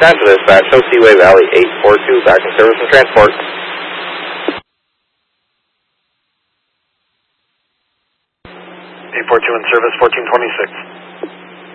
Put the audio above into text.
10 to dispatch, show Seaway Valley 842, back in service and transport. 842 in service, 1426.